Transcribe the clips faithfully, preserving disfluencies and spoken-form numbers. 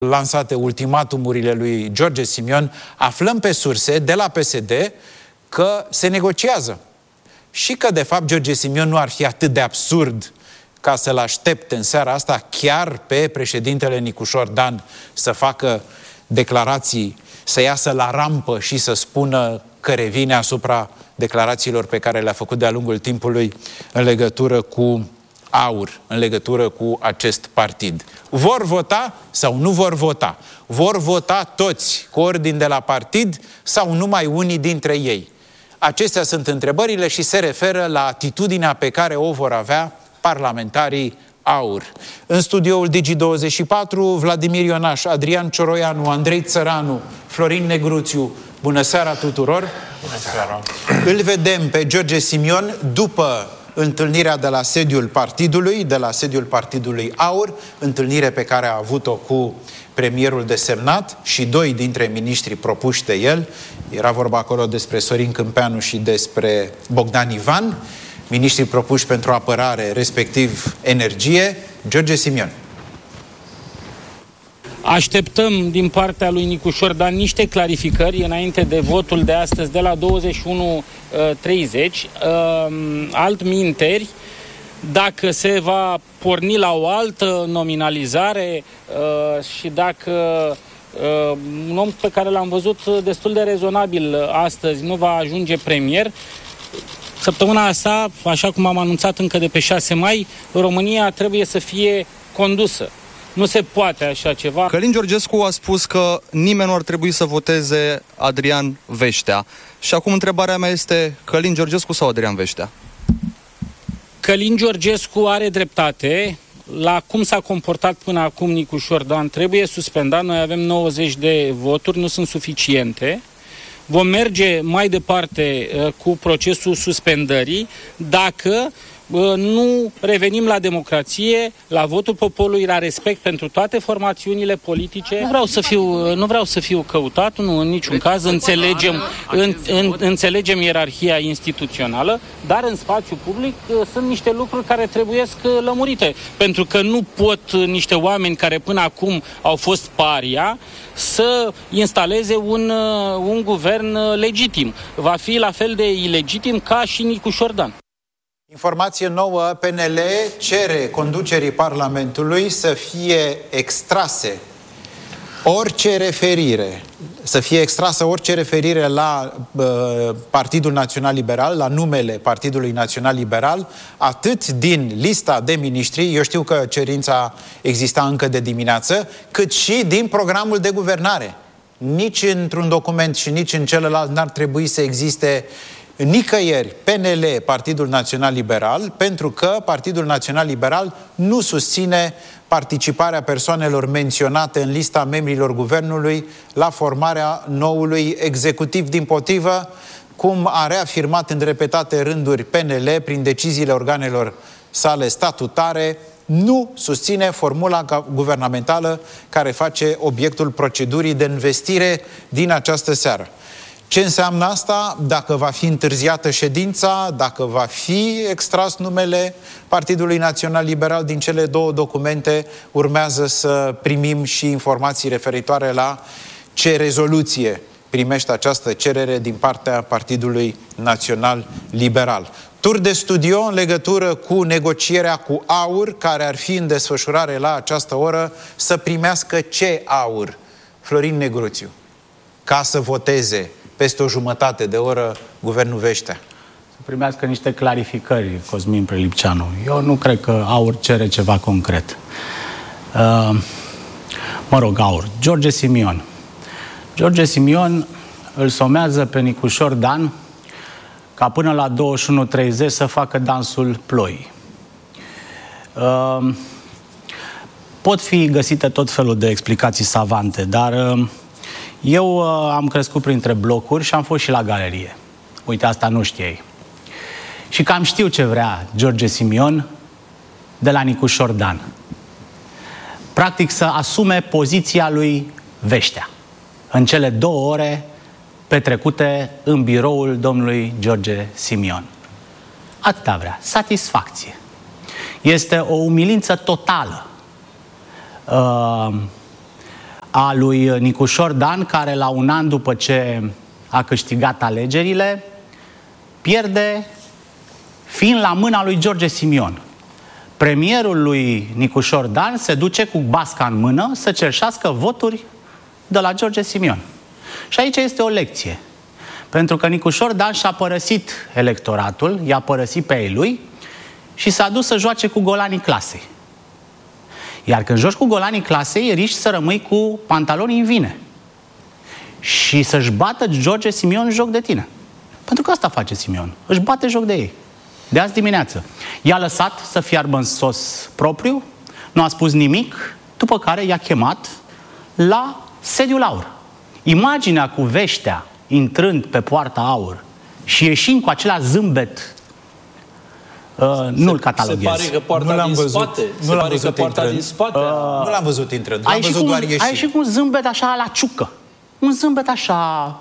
lansate ultimatumurile lui George Simion, aflăm pe surse de la P S D că se negociază și că, de fapt, George Simion nu ar fi atât de absurd ca să-l aștepte în seara asta chiar pe președintele Nicușor Dan să facă declarații, să iasă la rampă și să spună că revine asupra declarațiilor pe care le-a făcut de-a lungul timpului în legătură cu AUR, în legătură cu acest partid. Vor vota sau nu vor vota? Vor vota toți cu ordini de la partid sau numai unii dintre ei? Acestea sunt întrebările și se referă la atitudinea pe care o vor avea parlamentarii AUR. În studioul Digi douăzeci și patru, Vladimir Ionaș, Adrian Cioroianu, Andrei Țăranu, Florin Negruțiu. Bună seara tuturor! Bună seara! Îl vedem pe George Simion după întâlnirea de la sediul partidului, de la sediul partidului AUR, întâlnire pe care a avut-o cu premierul desemnat și doi dintre miniștrii propuși de el. Era vorba acolo despre Sorin Câmpeanu și despre Bogdan Ivan, miniștrii propuși pentru apărare, respectiv energie. George Simion. Așteptăm din partea lui Nicușor Dan niște clarificări înainte de votul de astăzi de la douăzeci și unu treizeci. Altminteri, dacă se va porni la o altă nominalizare și dacă un om pe care l-am văzut destul de rezonabil astăzi nu va ajunge premier, săptămâna asta, așa cum am anunțat încă de pe șase mai, România trebuie să fie condusă. Nu se poate așa ceva. Călin Georgescu a spus că nimeni nu ar trebui să voteze Adrian Veștea. Și acum întrebarea mea este Călin Georgescu sau Adrian Veștea? Călin Georgescu are dreptate. La cum s-a comportat până acum Nicușor Dan trebuie suspendat. Noi avem nouăzeci de voturi, nu sunt suficiente. Vom merge mai departe uh, cu procesul suspendării dacă uh, nu revenim la democrație, la votul poporului, la respect pentru toate formațiunile politice. Nu vreau să fiu, nu vreau să fiu căutat, nu în niciun caz, înțelegem, în, în, înțelegem ierarhia instituțională, dar în spațiu public uh, sunt niște lucruri care trebuie lămurite, pentru că nu pot uh, niște oameni care până acum au fost paria să instaleze un, un guvern legitim. Va fi la fel de ilegitim ca și Nicușor Dan. Informație nouă, P N L cere conducerii Parlamentului să fie extrase orice referire, să fie extrasă orice referire la uh, Partidul Național Liberal, la numele Partidului Național Liberal, atât din lista de miniștri, eu știu că cerința exista încă de dimineață, cât și din programul de guvernare. Nici într-un document și nici în celălalt n-ar trebui să existe nicăieri P N L, Partidul Național Liberal, pentru că Partidul Național Liberal nu susține participarea persoanelor menționate în lista membrilor guvernului la formarea noului executiv. Dimpotrivă, cum a reafirmat în repetate rânduri P N L prin deciziile organelor sale statutare, nu susține formula guvernamentală care face obiectul procedurii de investire din această seară. Ce înseamnă asta? Dacă va fi întârziată ședința, dacă va fi extras numele Partidului Național Liberal din cele două documente, urmează să primim și informații referitoare la ce rezoluție primește această cerere din partea Partidului Național Liberal. Tur de studio în legătură cu negocierea cu AUR, care ar fi în desfășurare la această oră, să primească ce AUR? Florin Negruțiu, ca să voteze peste o jumătate de oră guvernul Veștea. Să primească niște clarificări, Cosmin Prelipceanu. Eu nu cred că AUR cere ceva concret. Uh, mă rog, AUR. George Simion. George Simion îl somează pe Nicușor Dan ca până la douăzeci și unu treizeci să facă dansul ploii. Uh, pot fi găsite tot felul de explicații savante, dar uh, eu uh, am crescut printre blocuri și am fost și la galerie. Uite, asta nu știai. Și cam știu ce vrea George Simion de la Nicușor Dan. Practic să asume poziția lui Veștea în cele două ore petrecute în biroul domnului George Simion. Atâta vrea. Satisfacție. Este o umilință totală. Uh, a lui Nicușor Dan, care la un an după ce a câștigat alegerile, pierde fiind la mâna lui George Simion. Premierul lui Nicușor Dan se duce cu basca în mână să cerșească voturi de la George Simion. Și aici este o lecție. Pentru că Nicușor Dan și-a părăsit electoratul, i-a părăsit pe ei lui și s-a dus să joace cu golanii clasei. Iar când joci cu golanii clasei, riști să rămâi cu pantalonii în vine și să-și bată George Simion joc de tine. Pentru că asta face Simion. Își bate joc de ei. De azi dimineață. I-a lăsat să fiarbă în sos propriu, nu a spus nimic, după care i-a chemat la sediul Aur. Imaginea cu Veștea intrând pe poarta Aur și ieșind cu acela zâmbet, uh, nu-l cataloghez. Se pare că poarta din spate. Se pare că poarta din spate. Uh, nu l-am văzut intrând, l-am văzut doar ieșind. A ieșit cu un zâmbet așa la ciucă. Un zâmbet așa...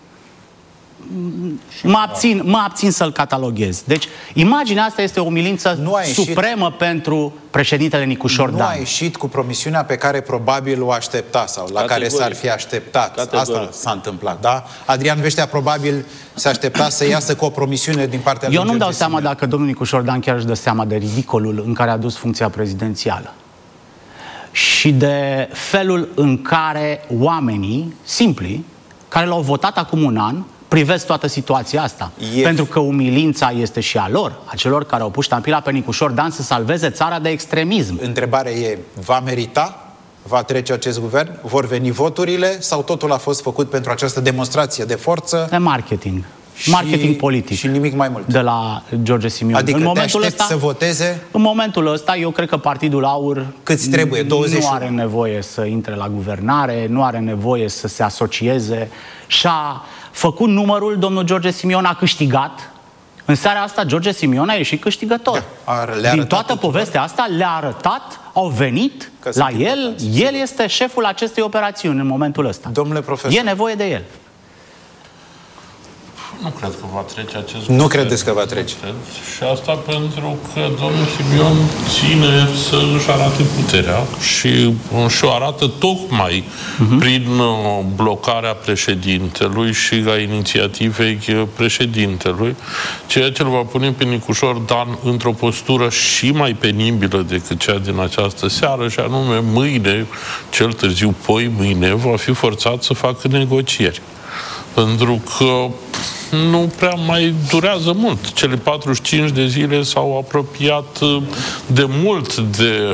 Mă abțin, mă abțin să-l cataloghez. Deci, imaginea asta este o umilință supremă pentru președintele Nicușor Dan. Nu a ieșit cu promisiunea pe care probabil o aștepta sau la Categoric. care s-ar fi așteptat. Categoric. Asta s-a întâmplat, da? Adrian Veștea probabil se aștepta să iasă cu o promisiune din partea lui. Eu nu-mi dau seama dacă domnul Nicușor Dan chiar își dă seama de ridicolul în care a dus funcția prezidențială și de felul în care oamenii simpli, care l-au votat acum un an, privesc toată situația asta. E... Pentru că umilința este și a lor, a celor care au pus ștampila pe Nicușor Dan să salveze țara de extremism. Întrebarea e, va merita? Va trece acest guvern? Vor veni voturile? Sau totul a fost făcut pentru această demonstrație de forță? De marketing. Și... marketing politic. Și nimic mai mult. De la George Simion. Adică în te momentul aștepți ăsta, să voteze? În momentul ăsta, eu cred că Partidul Aur câți trebuie? douăzeci și unu. Nu are nevoie să intre la guvernare, nu are nevoie să se asocieze. Și-a făcut numărul, domnul George Simion a câștigat. În seara asta, George Simion a ieșit câștigător. Da, din toată tuturor. povestea asta le-a arătat, au venit la el, el este șeful acestei operațiuni în momentul ăsta. Domnule profesor. E nevoie de el. Nu cred că va trece acest Nu credeți că va trece. Și asta pentru că domnul Simion ține să își arate puterea și și-o arată tocmai uh-huh. prin blocarea președintelui și a inițiativei președintelui, ceea ce îl va pune pe Nicușor Dan într-o postură și mai penibilă decât cea din această seară, și anume mâine, cel târziu poi mâine, va fi forțat să facă negocieri. Pentru că nu prea mai durează mult. Cele patruzeci și cinci de zile s-au apropiat de mult de...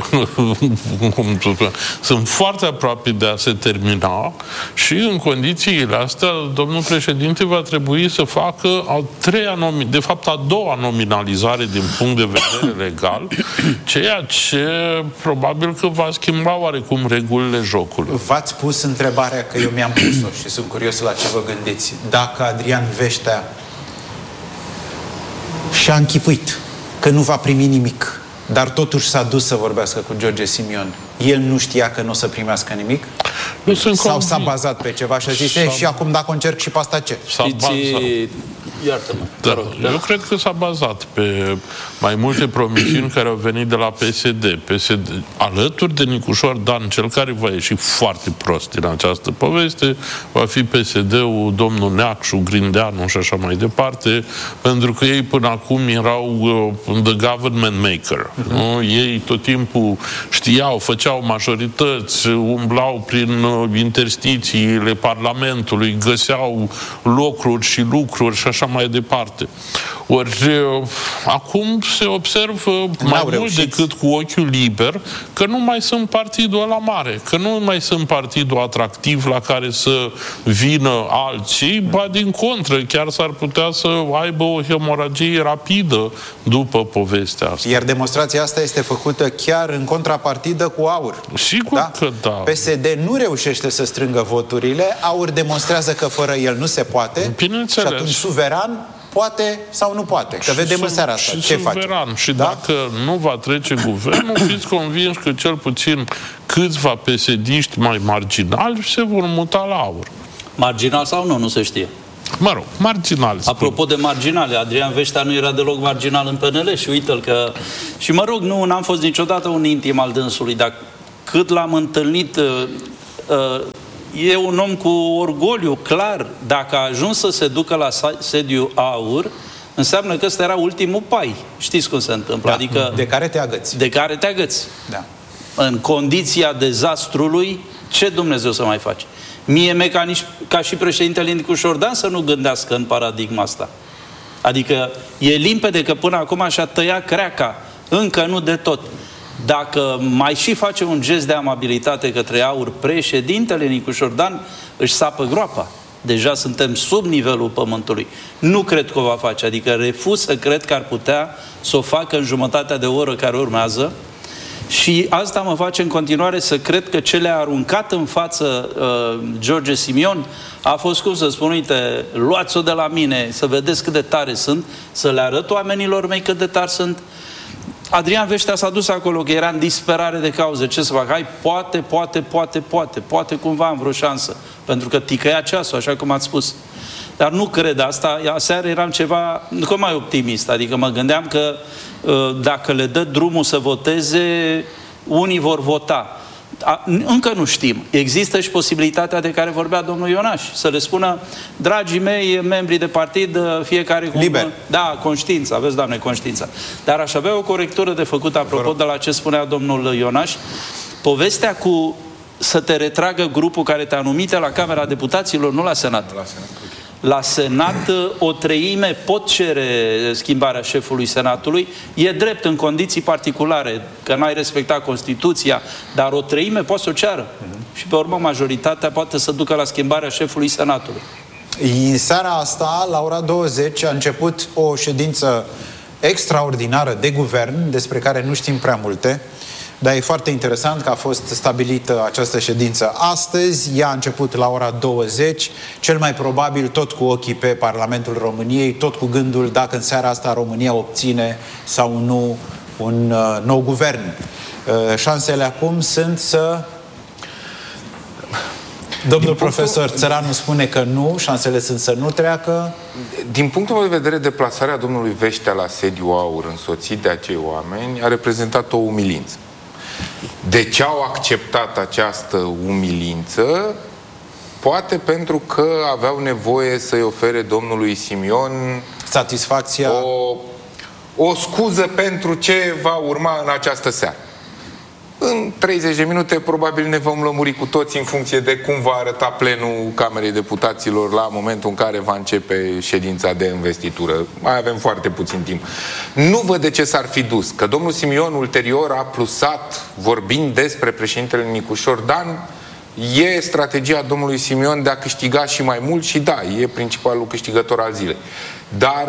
sunt foarte aproape de a se termina și în condițiile astea domnul președinte va trebui să facă a treia, de fapt a doua nominalizare din punct de vedere legal, ceea ce probabil că va schimba oarecum regulile jocului. V-ați pus întrebarea, că eu mi-am pus-o și sunt curios la ce vă gândiți. Dacă Adrian Veștea și-a închipuit că nu va primi nimic, dar totuși s-a dus să vorbească cu George Simion, el nu știa că nu o să primească nimic? Sau s-a bazat pe ceva și a zis, și acum dacă o încerc și pe asta ce? S-a bazat. Iartă-mă. Da, eu cred că s-a bazat pe mai multe promisiuni care au venit de la P S D. P S D alături de Nicușor Dan, cel care va ieși foarte prost din această poveste, va fi P S D-ul, domnul Neacșu, Grindeanu și așa mai departe, pentru că ei până acum erau uh, the government maker. Uh-huh. Nu? Ei tot timpul știau, făceau majorități, umblau prin uh, interstițiile Parlamentului, găseau locuri și lucruri și așa mai departe. Ori acum se observă mai mult decât cu ochiul liber că nu mai sunt partidul ăla mare, că nu mai sunt partidul atractiv la care să vină alții, ba din contră, chiar s-ar putea să aibă o hemoragie rapidă după povestea asta. Iar demonstrația asta este făcută chiar în contrapartidă cu Aur. Sigur da? că da. P S D nu reușește să strângă voturile, Aur demonstrează că fără el nu se poate. Bineînțeles. Și atunci suveran poate sau nu poate. Că vedem în seara asta ce face. Și da? dacă nu va trece guvernul, fiți convinși că cel puțin câțiva P S D-iști mai marginali se vor muta la Aur. Marginal sau nu, nu se știe. Mă rog, marginal. Apropo de marginale, Adrian Veștea nu era deloc marginal în P N L și uite-l că... Și mă rog, nu, n-am fost niciodată un intim al dânsului, dar cât l-am întâlnit e un om cu orgoliu, clar. Dacă a ajuns să se ducă la sediu AUR, înseamnă că ăsta era ultimul pai. Știți cum se întâmplă? Da, adică, de care te agăți. De care te agăți. Da. În condiția dezastrului, ce Dumnezeu să mai faci? Mie mi-e ca, nici, ca și președintele Nicu Șordan să nu gândească în paradigma asta. Adică e limpede că până acum și-a tăiat creaca. Încă nu de tot. Dacă mai și face un gest de amabilitate către AUR, președintele Nicu Șordan își sapă groapa. Deja suntem sub nivelul pământului. Nu cred că o va face. Adică refuz să cred că ar putea să o facă în jumătatea de oră care urmează. Și asta mă face în continuare să cred că ce le-a aruncat în față uh, George Simion a fost, cum să spun, uite, luați-o de la mine, să vedeți cât de tare sunt, să le arăt oamenilor mei cât de tari sunt. Adrian Veștea s-a dus acolo, că era în disperare de cauză. Ce să fac? Hai, poate, poate, poate, poate, poate cumva am vreo șansă. Pentru că ticăia ceasul, așa cum ați spus. Dar nu cred asta. Aseară eram ceva, nu mai optimist. Adică mă gândeam că dacă le dă drumul să voteze, unii vor vota. Încă nu știm. Există și posibilitatea de care vorbea domnul Ionaș, să le spună, dragii mei, membrii de partid, fiecare cu... Liber. Da, conștiință, aveți, Doamne, conștiință. Dar aș avea o corectură de făcut, apropo de la ce spunea domnul Ionaș. Povestea cu să te retragă grupul care te-a numit la Camera Deputaților, nu la Senat. La Senat, okay. La Senat, o treime pot cere schimbarea șefului Senatului. E drept în condiții particulare, că n-ai respectat Constituția, dar o treime poate să o ceară. Uh-huh. Și pe urmă majoritatea poate să ducă la schimbarea șefului Senatului. În seara asta, la ora douăzeci, a început o ședință extraordinară de guvern, despre care nu știm prea multe. Dar e foarte interesant că a fost stabilită această ședință astăzi, ea a început la ora douăzeci, cel mai probabil tot cu ochii pe Parlamentul României, tot cu gândul dacă în seara asta România obține sau nu un uh, nou guvern. Uh, șansele acum sunt să... Domnul din profesor punctul... Țăranu spune că nu, șansele sunt să nu treacă. Din punctul meu de vedere, deplasarea domnului Veștea la sediu AUR, însoțit de acei oameni, a reprezentat o umilință. De ce au acceptat această umilință? Poate pentru că aveau nevoie să-i ofere domnului Simion satisfacția, o, o scuză pentru ce va urma în această seară. În treizeci de minute probabil ne vom lămuri cu toți în funcție de cum va arăta plenul Camerei Deputaților la momentul în care va începe ședința de investitură. Mai avem foarte puțin timp. Nu văd de ce s-ar fi dus. Că domnul Simion ulterior a plusat, vorbind despre președintele Nicu Șordan, e strategia domnului Simion de a câștiga și mai mult și da, e principalul câștigător al zilei. Dar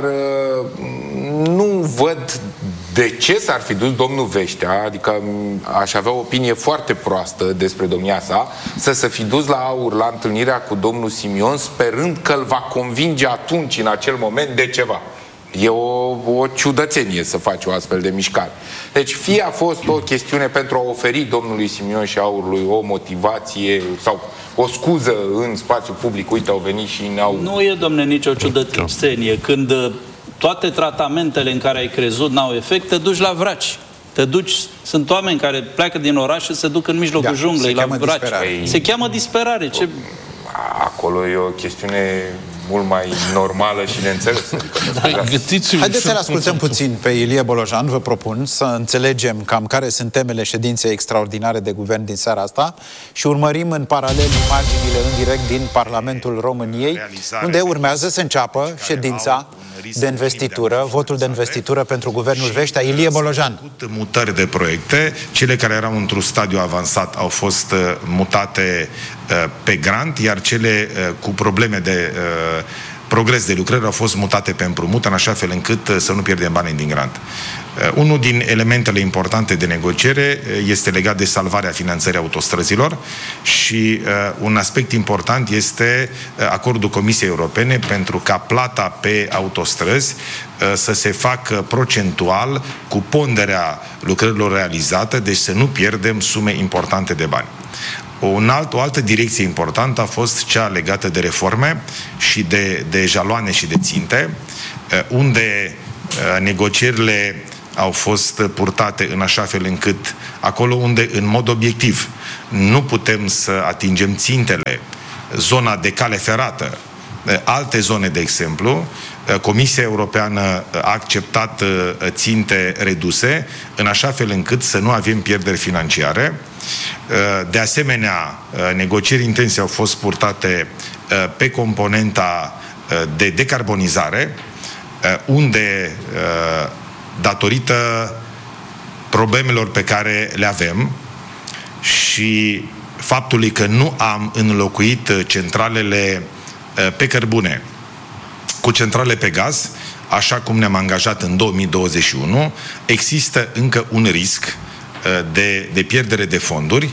nu văd de ce s-ar fi dus domnul Veștea, adică aș avea o opinie foarte proastă despre domnia sa, să se fi dus la AUR la întâlnirea cu domnul Simion, sperând că îl va convinge atunci, în acel moment, de ceva. E o, o ciudățenie să faci o astfel de mișcare. Deci fie a fost o chestiune pentru a oferi domnului Simion și AUR-ului o motivație sau o scuză în spațiu public, uite, au venit și ne-au... Nu e, domne, nicio ciudățenie. Când toate tratamentele în care ai crezut n-au efect, te duci la vraci. Te duci, sunt oameni care pleacă din oraș și se duc în mijlocul da, junglei, la vraci. Disperare. Se cheamă disperare. Ce... Acolo e o chestiune mult mai normală și de înțeles. Haideți să-l ascultăm puțin pe Ilie Bolojan, vă propun să înțelegem cam care sunt temele ședinței extraordinare de guvern din seara asta și urmărim în paralel imaginile în direct din Parlamentul României, unde urmează să înceapă ședința de investitură, votul de investitură pentru guvernul Veștea. Ilie Bolojan. Mutări de proiecte, cele care erau într-un stadiu avansat au fost uh, mutate uh, pe grant, iar cele uh, cu probleme de uh, progres de lucrări au fost mutate pe împrumut, în așa fel încât uh, să nu pierdem banii din grant. Uh, unul din elementele importante de negociere uh, este legat de salvarea finanțării autostrăzilor și uh, un aspect important este uh, acordul Comisiei Europene pentru ca plata pe autostrăzi uh, să se facă procentual cu ponderea lucrărilor realizate, deci să nu pierdem sume importante de bani. Un alt, o altă direcție importantă a fost cea legată de reforme și de, de jaloane și de ținte, unde negocierile au fost purtate în așa fel încât acolo unde în mod obiectiv nu putem să atingem țintele, zona de cale ferată, alte zone, de exemplu, Comisia Europeană a acceptat ținte reduse, în așa fel încât să nu avem pierderi financiare. De asemenea, negocieri intense au fost purtate pe componenta de decarbonizare, unde, datorită problemelor pe care le avem și faptului că nu am înlocuit centralele pe cărbune cu centrale pe gaz, așa cum ne-am angajat în două mii douăzeci și unu, există încă un risc de, de pierdere de fonduri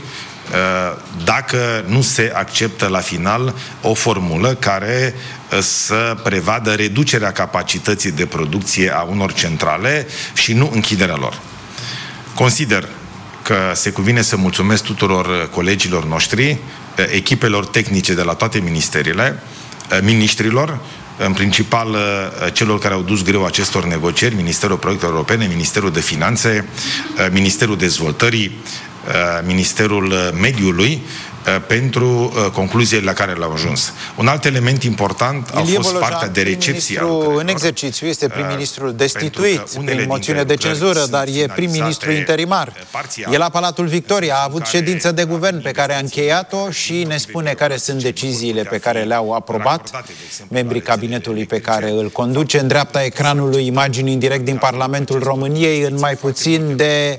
dacă nu se acceptă la final o formulă care să prevadă reducerea capacității de producție a unor centrale și nu închiderea lor. Consider că se cuvine să mulțumesc tuturor colegilor noștri, echipelor tehnice de la toate ministerele, miniștrilor, în principal celor care au dus greu acestor negocieri, Ministerul Proiectelor Europene, Ministerul de Finanțe, Ministerul Dezvoltării, Ministerul Mediului, pentru concluziile la care l-au ajuns. Un alt element important a fost Bolojan, partea de recepție a lucrărilor. În exercițiu este prim-ministrul destituit prin moțiune de cenzură, dar e prim-ministru interimar. E la Palatul Victoria, a avut ședință de guvern pe care a încheiat-o și ne spune care sunt deciziile pe care le-au aprobat membrii cabinetului pe care îl conduce. În dreapta ecranului imagini în direct din Parlamentul României în mai puțin de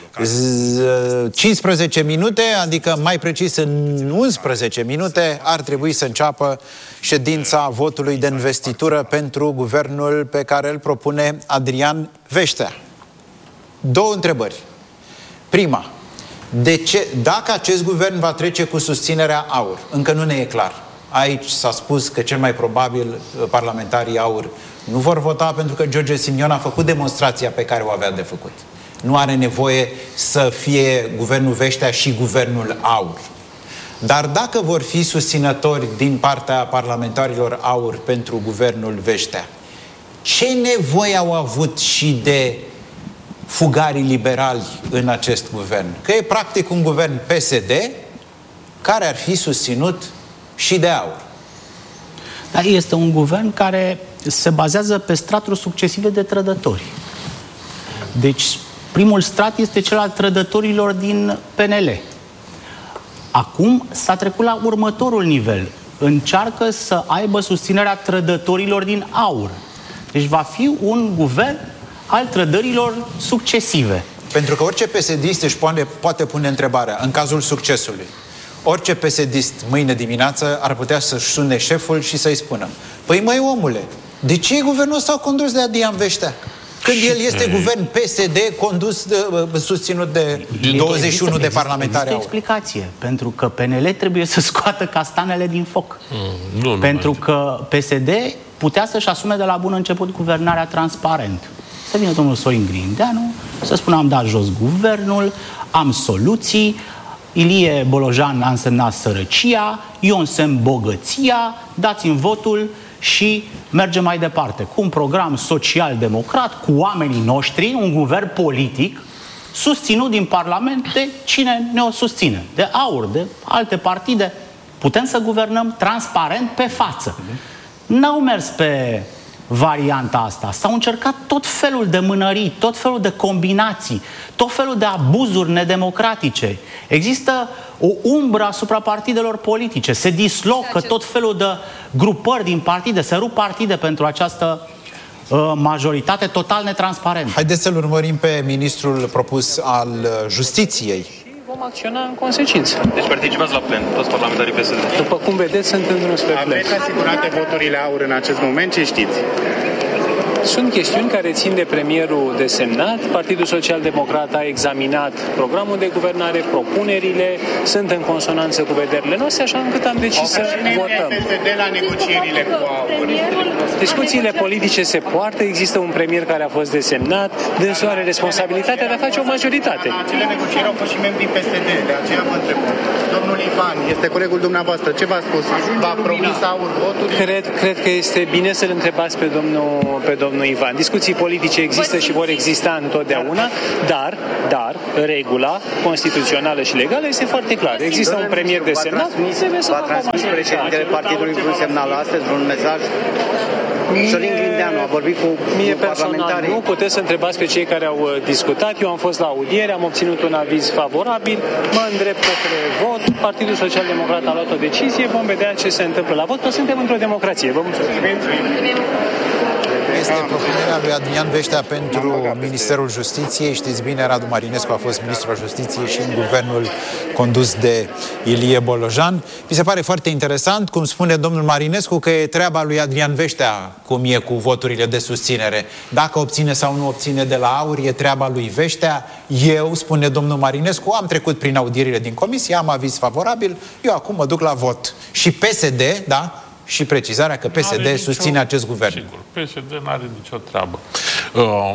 cincisprezece minute, adică mai precis în unsprezece minute, ar trebui să înceapă ședința votului de investitură pentru guvernul pe care îl propune Adrian Veștea. Două întrebări. Prima, de ce, dacă acest guvern va trece cu susținerea AUR, încă nu ne e clar. Aici s-a spus că cel mai probabil parlamentarii AUR nu vor vota pentru că George Simion a făcut demonstrația pe care o avea de făcut. Nu are nevoie să fie guvernul Veștea și guvernul AUR. Dar dacă vor fi susținători din partea parlamentarilor AUR pentru guvernul Veștea, ce nevoie au avut și de fugarii liberali în acest guvern? Că e practic un guvern P S D care ar fi susținut și de AUR. Dar este un guvern care se bazează pe straturi succesive de trădători. Deci primul strat este cel al trădătorilor din P N L. Acum s-a trecut la următorul nivel. Încearcă să aibă susținerea trădătorilor din AUR. Deci va fi un guvern al trădărilor succesive. Pentru că orice P S D-ist își poate, poate pune întrebarea, în cazul succesului. Orice P S D-ist mâine dimineață ar putea să-și sune șeful și să-i spună: păi măi omule, de ce guvernul ăsta a condus de Adrian Veștea? Când el este guvern P S D condus, de, susținut de douăzeci și unu de parlamentari. Există explicație. Pentru că P N L trebuie să scoată castanele din foc. Mm, nu, pentru nu că P S D putea să-și asume de la bun început guvernarea transparent. Să vină domnul Sorin Grindeanu, să spună: am dat jos guvernul, am soluții, Ilie Bolojan a însemnat sărăcia, eu însemn bogăția, dați-mi votul și mergem mai departe. Cu un program social-democrat, cu oamenii noștri, un guvern politic, susținut din Parlament de cine ne-o susține. De AUR, de alte partide. Putem să guvernăm transparent pe față. N-au mers pe varianta asta. S-au încercat tot felul de mânării, tot felul de combinații, tot felul de abuzuri nedemocratice. Există o umbră asupra partidelor politice. Se dislocă tot felul de grupări din partide, se rup partide pentru această uh, majoritate total netransparentă. Haideți să-l urmărim pe ministrul propus al Justiției. Vom acționa în consecință. Deci participați la plen, toți parlamentarii P S D. După cum vedeți, sunt în drum spre plen. Aveți asigurate voturile AUR în acest moment? Ce știți? Sunt chestiuni care țin de premierul desemnat. Partidul Social-Democrat a examinat programul de guvernare, propunerile, sunt în consonanță cu vederile noastre, așa încât am decis să votăm. P S D la negocierile cu AUR. Discuțiile politice se poartă, există un premier care a fost desemnat, dânsul are responsabilitatea de a face o majoritate. Acele negocieri au fost și membrii P S D, de aceea vă întreb. Domnul Ivan, este colegul dumneavoastră, ce v-a spus? V-a promis AUR voturi? Cred, cred că este bine să-l întrebați pe domnul, pe domnul domnul Ivan. Discuții politice există și vor exista întotdeauna, dar, dar, regula constituțională și legală este foarte clară. Există un premier de senat, trebuie să va transmis președintele partidului vreun semnal astăzi, vreun mesaj? Sorin Grindeanu a vorbit cu Mie personal parlamentarii. nu, puteți să întrebați pe cei care au discutat. Eu am fost la audiere, am obținut un aviz favorabil, mă îndrept către vot, Partidul Social Democrat a luat o decizie, vom vedea ce se întâmplă la vot, că suntem într-o democrație. Vă mulțumesc! Este propunerea lui Adrian Veștea pentru Ministerul Justiției. Știți bine, Radu Marinescu a fost ministrul Justiției și în guvernul condus de Ilie Bolojan. Mi se pare foarte interesant, cum spune domnul Marinescu, că e treaba lui Adrian Veștea cum e cu voturile de susținere. Dacă obține sau nu obține de la AUR, e treaba lui Veștea. Eu, spune domnul Marinescu, am trecut prin audierile din comisie, am aviz favorabil, eu acum mă duc la vot. Și P S D, da? Și precizarea că P S D susține nicio, acest guvern. Sigur, P S D nu are nicio treabă. Uh,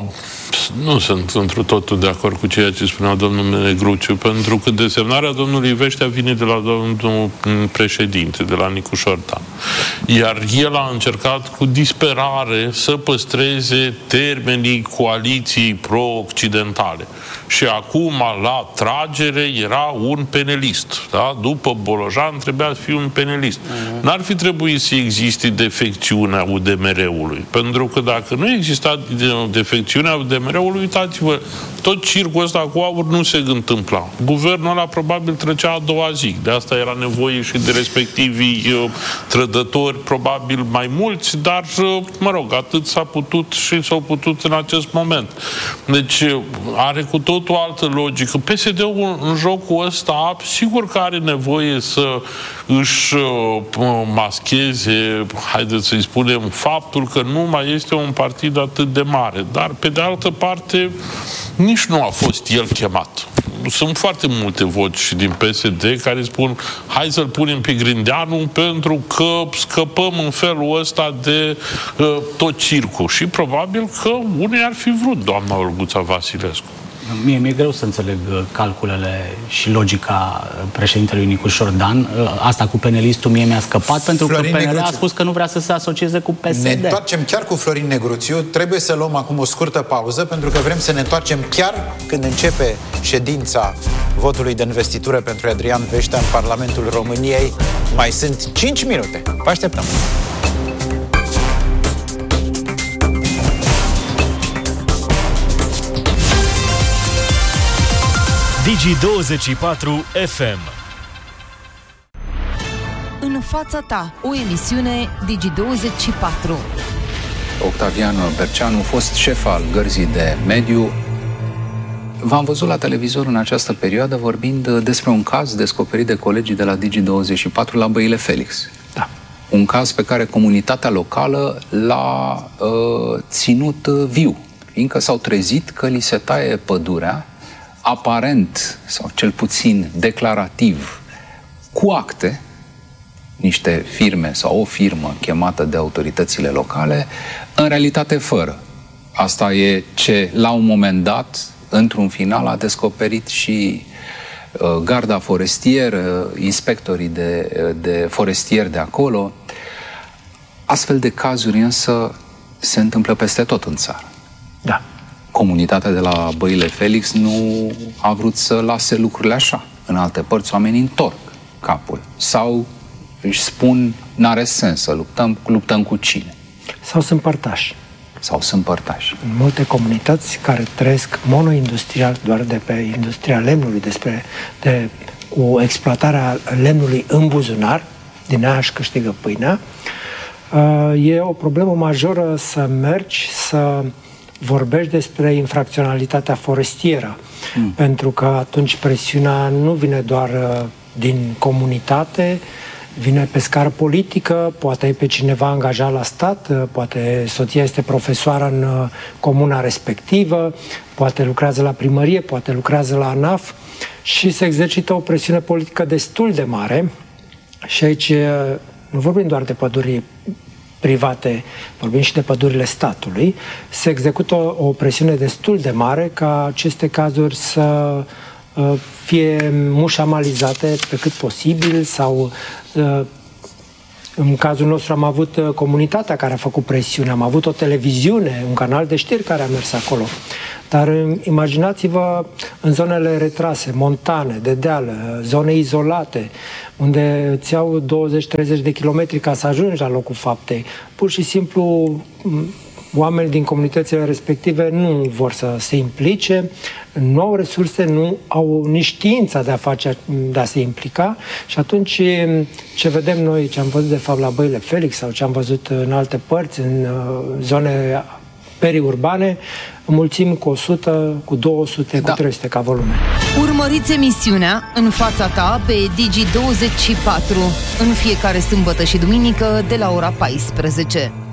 nu sunt întru totul de acord cu ceea ce spunea domnul Negruciu, pentru că desemnarea domnului Veștea vine de la domnul președinte, de la Nicu Șordan. Iar el a încercat cu disperare să păstreze termenii coaliției pro-occidentale. Și acum, la tragere, era un penelist. Da? După Bolojan trebuia să fie un penelist. Uh-huh. N-ar fi trebuit să existe defecțiunea U D M R-ului. Pentru că dacă nu exista defecțiunea U D M R-ului, uitați-vă, tot circul ăsta cu AUR nu se întâmpla. Guvernul ăla probabil trecea a doua zi. De asta era nevoie și de respectivii uh, trădători, probabil mai mulți, dar, uh, mă rog, atât s-a putut și s-au putut în acest moment. Deci, uh, are cu tot o altă logică. P S D-ul în jocul ăsta, sigur că are nevoie să își uh, mascheze, haideți să-i spunem, faptul că nu mai este un partid atât de mare. Dar, pe de altă parte, nici nu a fost el chemat. Sunt foarte multe voci din P S D care spun hai să-l punem pe Grindeanu pentru că scăpăm în felul ăsta de uh, tot circul. Și probabil că unii ar fi vrut doamna Olguța Vasilescu. Mie mi-e greu să înțeleg calculele și logica președintelui Nicu Șordan. Asta cu penelistul mie mi-a scăpat, pentru Florin că P N L Negruțiu a spus că nu vrea să se asocieze cu P S D. Ne întoarcem chiar cu Florin Negruțiu. Trebuie să luăm acum o scurtă pauză, pentru că vrem să ne întoarcem chiar când începe ședința votului de investitură pentru Adrian Veștea în Parlamentul României. Mai sunt cinci minute. Vă așteptăm! Digi douăzeci și patru F M. În fața ta, o emisiune Digi douăzeci și patru. Octavian Berceanu, fost șef al Gărzii de Mediu. V-am văzut la televizor în această perioadă vorbind despre un caz descoperit de colegii de la Digi douăzeci și patru la Băile Felix. Da. Un caz pe care comunitatea locală l-a uh, ținut viu, fiindcă s-au trezit că li se taie pădurea, aparent, sau cel puțin declarativ, cu acte, niște firme sau o firmă chemată de autoritățile locale, în realitate fără. Asta e ce, la un moment dat, într-un final, a descoperit și uh, garda forestieră, inspectorii de, de forestieri de acolo. Astfel de cazuri însă se întâmplă peste tot în țară. Da. Comunitatea de la Băile Felix nu a vrut să lase lucrurile așa. În alte părți oamenii întorc capul. Sau își spun, n-are sens să luptăm, luptăm cu cine? Sau sunt părtași. Sau sunt părtași. În multe comunități care trăiesc monoindustrial, doar de pe industria lemnului, despre, de, cu exploatarea lemnului în buzunar, din aia își câștigă pâinea, e o problemă majoră să mergi, să vorbești despre infracționalitatea forestieră, mm. pentru că atunci presiunea nu vine doar din comunitate, vine pe scară politică, poate e pe cineva angajat la stat, poate soția este profesoară în comuna respectivă, poate lucrează la primărie, poate lucrează la ANAF și se exercită o presiune politică destul de mare. Și aici nu vorbim doar de păduri private, vorbim și de pădurile statului, se execută o, o presiune destul de mare ca aceste cazuri să uh, fie mușamalizate pe cât posibil sau uh, În cazul nostru am avut comunitatea care a făcut presiune, am avut o televiziune, un canal de știri care a mers acolo. Dar imaginați-vă în zonele retrase, montane, de deală, zone izolate, unde îți iau douăzeci treizeci de kilometri ca să ajungi la locul faptei. Pur și simplu oamenii din comunitățile respective nu vor să se implice, nu au resurse, nu au nici știința de a, face, de a se implica și atunci ce vedem noi, ce am văzut de fapt la Băile Felix sau ce am văzut în alte părți, în zone periurbane, înmulțim cu o sută, cu două sute, da. cu trei sute ca volume. Urmăriți emisiunea În fața ta pe Digi douăzeci și patru în fiecare sâmbătă și duminică de la ora paisprezece.